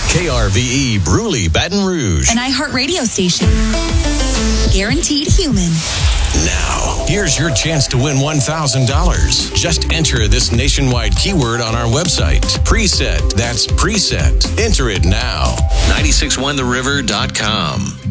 KRVE Bruley, Baton Rouge. An iHeart radio station. Guaranteed human. Now, here's your chance to win $1,000. Just enter this nationwide keyword on our website. Preset. That's preset. Enter it now. 961theriver.com.